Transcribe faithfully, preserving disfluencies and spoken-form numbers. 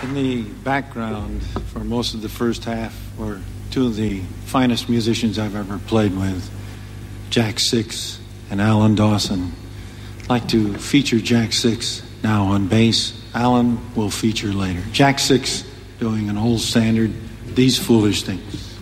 In the background for most of the first half were two of the finest musicians I've ever played with, Jack Six and Alan Dawson. I'd like to feature Jack Six now on bass. Alan will feature later. Jack Six doing an old standard, These Foolish Things.